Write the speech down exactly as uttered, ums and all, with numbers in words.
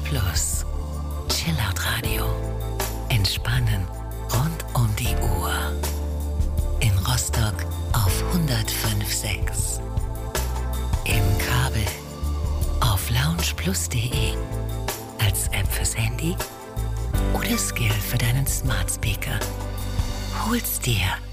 Plus. Chillout Radio. Entspannen rund um die Uhr. In Rostock auf hundertfünf Komma sechs. Im Kabel auf loungeplus punkt de. Als App fürs Handy oder Skill für deinen Smart Speaker. Hol's dir